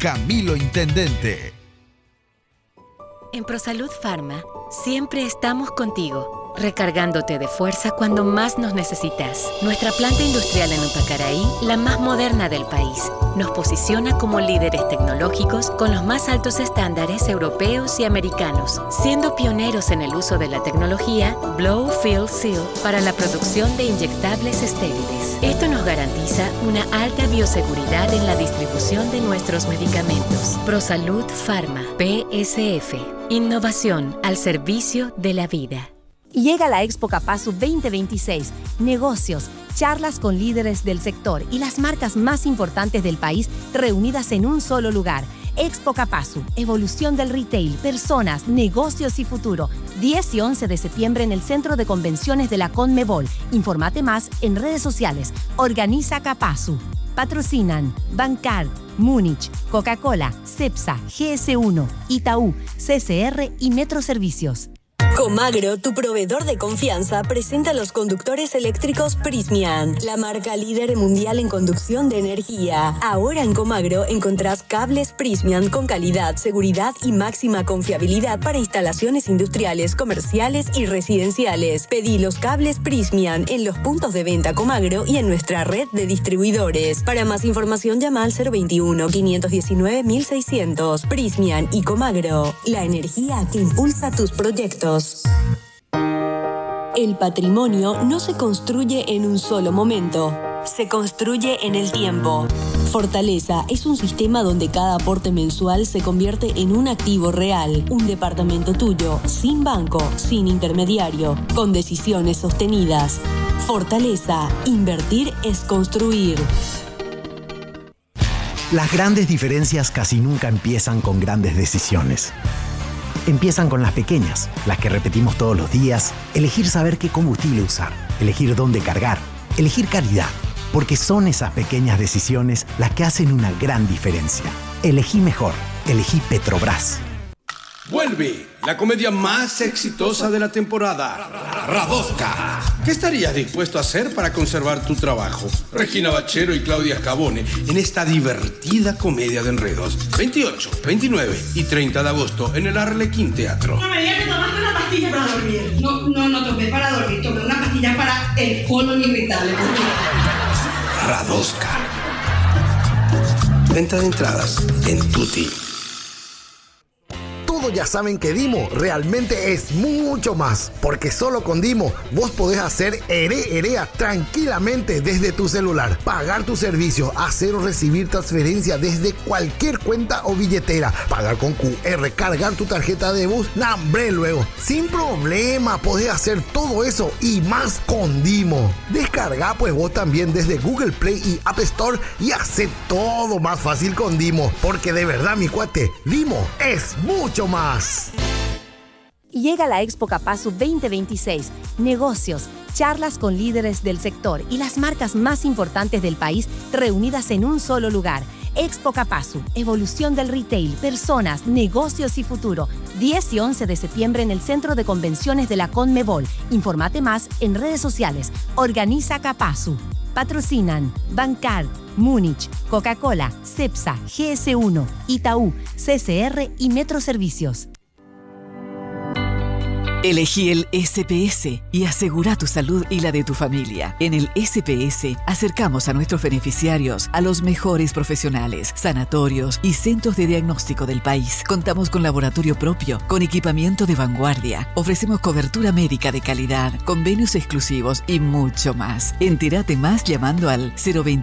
Camilo Intendente. En ProSalud Pharma, siempre estamos contigo, recargándote de fuerza cuando más nos necesitas. Nuestra planta industrial en Upacaraí, la más moderna del país, nos posiciona como líderes tecnológicos con los más altos estándares europeos y americanos, siendo pioneros en el uso de la tecnología Blow Fill Seal para la producción de inyectables estériles. Esto nos garantiza una alta bioseguridad en la distribución de nuestros medicamentos. ProSalud Pharma, PSF. Innovación al servicio de la vida. Llega la Expo Capasu 2026. Negocios, charlas con líderes del sector y las marcas más importantes del país reunidas en un solo lugar. Expo Capasu, evolución del retail, personas, negocios y futuro. 10 y 11 de septiembre en el Centro de Convenciones de la Conmebol. Infórmate más en redes sociales. Organiza Capasu. Patrocinan Bancard, Múnich, Coca-Cola, Cepsa, GS1, Itaú, CCR y Metro Servicios. Comagro, tu proveedor de confianza, presenta los conductores eléctricos Prysmian, la marca líder mundial en conducción de energía. Ahora en Comagro encontrás cables Prysmian con calidad, seguridad y máxima confiabilidad para instalaciones industriales, comerciales y residenciales. Pedí los cables Prysmian en los puntos de venta Comagro y en nuestra red de distribuidores. Para más información llama al 021-519-1600. Prysmian y Comagro, la energía que impulsa tus proyectos. El patrimonio no se construye en un solo momento, se construye en el tiempo. Fortaleza es un sistema donde cada aporte mensual se convierte en un activo real, un departamento tuyo, sin banco, sin intermediario, con decisiones sostenidas. Fortaleza, invertir es construir. Las grandes diferencias casi nunca empiezan con grandes decisiones. Empiezan con las pequeñas, las que repetimos todos los días, elegir saber qué combustible usar, elegir dónde cargar, elegir calidad, porque son esas pequeñas decisiones las que hacen una gran diferencia. Elegí mejor, elegí Petrobras. Vuelve la comedia más exitosa de la temporada, Radosca. ¿Qué estarías dispuesto a hacer para conservar tu trabajo? Regina Bachero y Claudia Scavone en esta divertida comedia de enredos. 28, 29 y 30 de agosto en el Arlequín Teatro. No me digas que tomaste una pastilla para dormir. No tomé para dormir, tomé una pastilla para el colon irritable. Radosca. Venta de entradas en Tutti. Todos ya saben que Dimo realmente es mucho más, porque solo con Dimo vos podés hacer herea tranquilamente desde tu celular, pagar tu servicio, hacer o recibir transferencia desde cualquier cuenta o billetera, pagar con QR, cargar tu tarjeta de bus, ¡nambre! Luego, sin problema podés hacer todo eso y más con Dimo. Descarga pues vos también desde Google Play y App Store y hace todo más fácil con Dimo, porque de verdad mi cuate, Dimo es mucho más. Llega la Expo Capasu 2026. Negocios, charlas con líderes del sector y las marcas más importantes del país reunidas en un solo lugar. Expo Capasu, evolución del retail, personas, negocios y futuro. 10 y 11 de septiembre en el Centro de Convenciones de la Conmebol. Infórmate más en redes sociales. Organiza Capasu. Patrocinan Bancard, Múnich, Coca-Cola, Cepsa, GS1, Itaú, CCR y Metro Servicios. Elegí el SPS y asegura tu salud y la de tu familia. En el SPS acercamos a nuestros beneficiarios a los mejores profesionales, sanatorios y centros de diagnóstico del país. Contamos con laboratorio propio, con equipamiento de vanguardia. Ofrecemos cobertura médica de calidad, convenios exclusivos y mucho más. Entérate más llamando al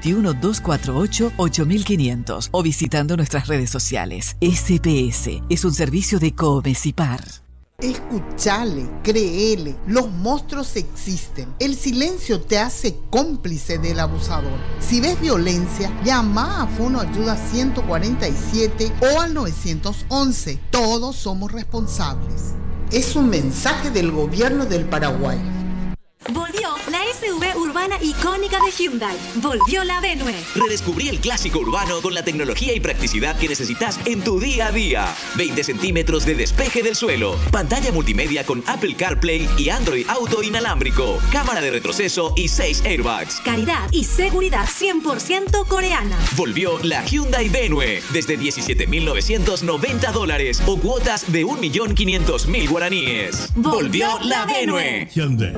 021-248-8500 o visitando nuestras redes sociales. SPS es un servicio de Comesipar. Escuchale, créele, los monstruos existen. El silencio te hace cómplice del abusador. Si ves violencia, llama a Fono Ayuda 147 o al 911. Todos somos responsables. Es un mensaje del gobierno del Paraguay. Volvió la SV Urbana urbana icónica de Hyundai. Volvió la Venue. Redescubrí el clásico urbano con la tecnología y practicidad que necesitas en tu día a día. 20 centímetros de despeje del suelo. Pantalla multimedia con Apple CarPlay y Android Auto inalámbrico. Cámara de retroceso y 6 airbags. Calidad y seguridad 100% coreana. Volvió la Hyundai Venue desde $17,990 o cuotas de 1.500.000 guaraníes. Volvió la Venue. Hyundai.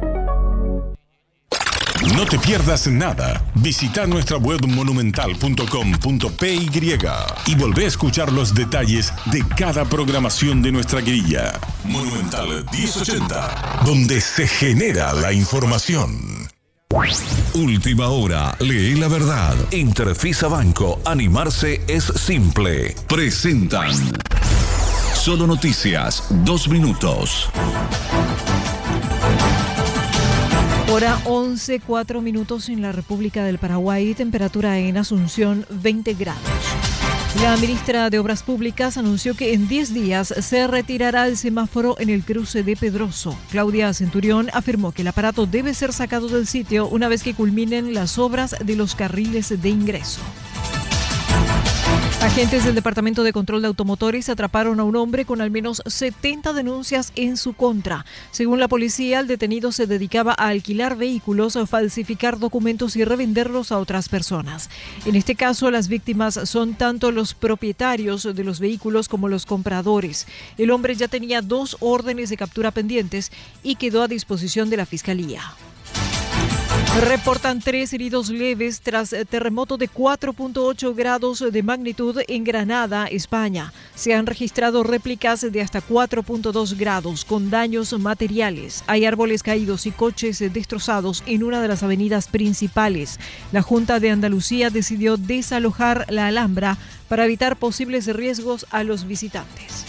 No te pierdas nada. Visita nuestra web monumental.com.py y volvé a escuchar los detalles de cada programación de nuestra grilla. Monumental 1080, donde se genera la información. Última hora, lee la verdad. Interfisa Banco, animarse es simple. Presentan Solo Noticias, 2 minutos. Hora 11, 4 minutos en la República del Paraguay. Temperatura en Asunción, 20 grados. La ministra de Obras Públicas anunció que en 10 días se retirará el semáforo en el cruce de Pedroso. Claudia Centurión afirmó que el aparato debe ser sacado del sitio una vez que culminen las obras de los carriles de ingreso. Agentes del Departamento de Control de Automotores atraparon a un hombre con al menos 70 denuncias en su contra. Según la policía, el detenido se dedicaba a alquilar vehículos, a falsificar documentos y revenderlos a otras personas. En este caso, las víctimas son tanto los propietarios de los vehículos como los compradores. El hombre ya tenía 2 órdenes de captura pendientes y quedó a disposición de la Fiscalía. Reportan 3 heridos leves tras terremoto de 4.8 grados de magnitud en Granada, España. Se han registrado réplicas de hasta 4.2 grados con daños materiales. Hay árboles caídos y coches destrozados en una de las avenidas principales. La Junta de Andalucía decidió desalojar la Alhambra para evitar posibles riesgos a los visitantes.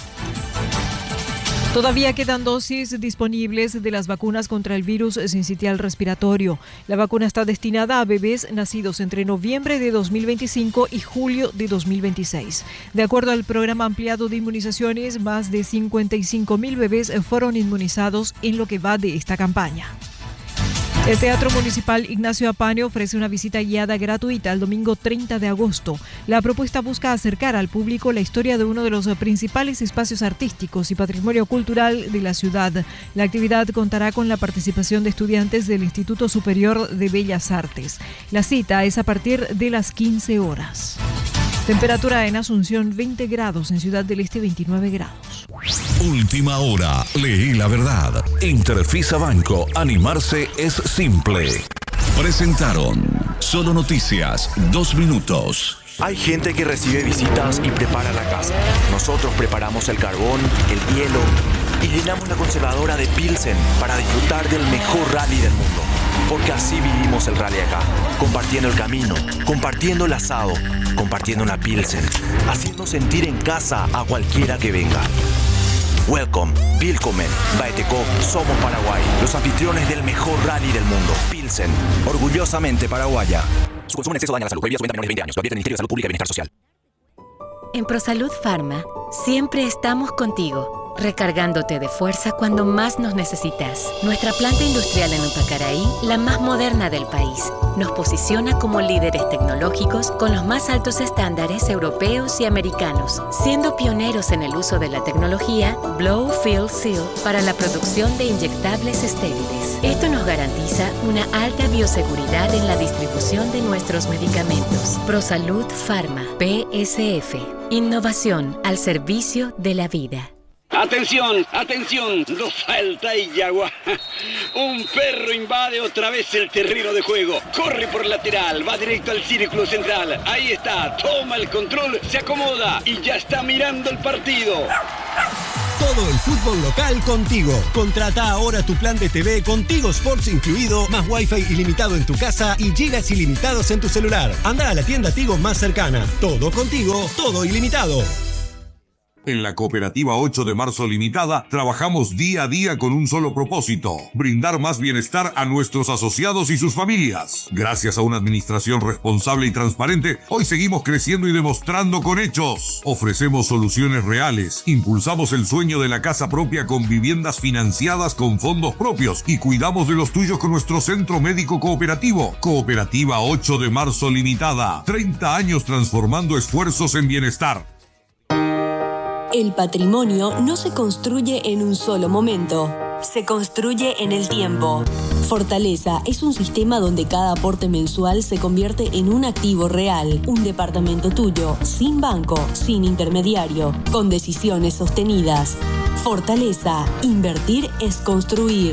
Todavía quedan dosis disponibles de las vacunas contra el virus sincitial respiratorio. La vacuna está destinada a bebés nacidos entre noviembre de 2025 y julio de 2026. De acuerdo al programa ampliado de inmunizaciones, más de 55.000 bebés fueron inmunizados en lo que va de esta campaña. El Teatro Municipal Ignacio Apane ofrece una visita guiada gratuita el domingo 30 de agosto. La propuesta busca acercar al público la historia de uno de los principales espacios artísticos y patrimonio cultural de la ciudad. La actividad contará con la participación de estudiantes del Instituto Superior de Bellas Artes. La cita es a partir de las 15 horas. Temperatura en Asunción 20 grados, en Ciudad del Este 29 grados. Última hora, lee la verdad. Interfisa Banco, animarse es simple. Presentaron Solo Noticias, 2 minutos. Hay gente que recibe visitas y prepara la casa. Nosotros preparamos el carbón, el hielo y llenamos la conservadora de Pilsen para disfrutar del mejor rally del mundo. Porque así vivimos el rally acá, compartiendo el camino, compartiendo el asado, compartiendo una Pilsen, haciendo sentir en casa a cualquiera que venga. Welcome, Willkommen, Baeteco, somos Paraguay, los anfitriones del mejor rally del mundo. Pilsen, orgullosamente paraguaya. Su consumo en exceso daña la salud. Prohibido su venta a menores de 20 años. Lo advierte el Ministerio de Salud Pública y Bienestar Social. En ProSalud Pharma, siempre estamos contigo, recargándote de fuerza cuando más nos necesitas. Nuestra planta industrial en Upacaraí, la más moderna del país, nos posiciona como líderes tecnológicos con los más altos estándares europeos y americanos, siendo pioneros en el uso de la tecnología Blow Fill Seal para la producción de inyectables estériles. Esto nos garantiza una alta bioseguridad en la distribución de nuestros medicamentos. ProSalud Pharma, PSF. Innovación al servicio de la vida. Atención, atención, no falta y yagua. Un perro invade otra vez el terreno de juego. Corre por lateral, va directo al círculo central. Ahí está, toma el control, se acomoda y ya está mirando el partido. Todo el fútbol local contigo. Contrata ahora tu plan de TV con Tigo Sports incluido, más Wi-Fi ilimitado en tu casa y gigas ilimitados en tu celular. Anda a la tienda Tigo más cercana. Todo contigo, todo ilimitado. En la Cooperativa 8 de Marzo Limitada trabajamos día a día con un solo propósito: brindar más bienestar a nuestros asociados y sus familias. Gracias a una administración responsable y transparente, hoy seguimos creciendo y demostrando con hechos. Ofrecemos soluciones reales, impulsamos el sueño de la casa propia con viviendas financiadas con fondos propios y cuidamos de los tuyos con nuestro centro médico cooperativo. Cooperativa 8 de Marzo Limitada, 30 años transformando esfuerzos en bienestar. El patrimonio no se construye en un solo momento, se construye en el tiempo. Fortaleza es un sistema donde cada aporte mensual se convierte en un activo real, un departamento tuyo, sin banco, sin intermediario, con decisiones sostenidas. Fortaleza, invertir es construir.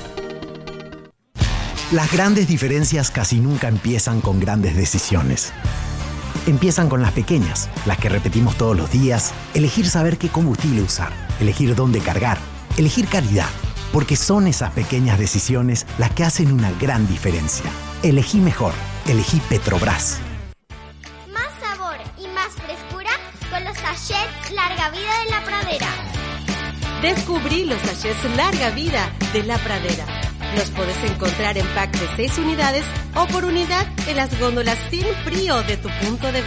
Las grandes diferencias casi nunca empiezan con grandes decisiones. Empiezan con las pequeñas, las que repetimos todos los días, elegir saber qué combustible usar, elegir dónde cargar, elegir calidad, porque son esas pequeñas decisiones las que hacen una gran diferencia. Elegí mejor, elegí Petrobras. Más sabor y más frescura con los sachets Larga Vida de La Pradera. Descubrí los sachets Larga Vida de La Pradera. Los podés encontrar en pack de 6 unidades o por unidad en las góndolas sin frío de tu punto de venta.